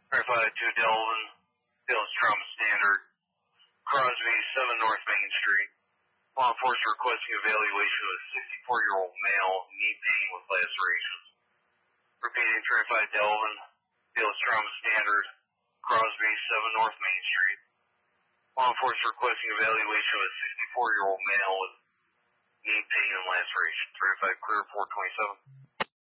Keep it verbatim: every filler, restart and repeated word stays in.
Verified two Delvin, Dallas Trauma Standard, Crosby, seven North Main Street. Law enforcement requesting evaluation of a sixty-four-year-old male, knee pain with lacerations. Repeating, verified Delvin, Dallas Trauma Standard, Crosby, seven North Main Street. Law enforcement requesting evaluation of a sixty-four-year-old male with knee pain and lacerations. Verified clear four twenty-seven.